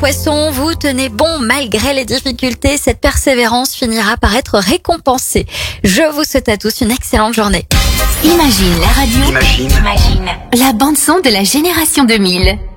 Poisson, vous tenez bon malgré les difficultés. Cette persévérance finira par être récompensée. Je vous souhaite à tous une excellente journée. Imagine la radio. Imagine la bande son de la génération 2000.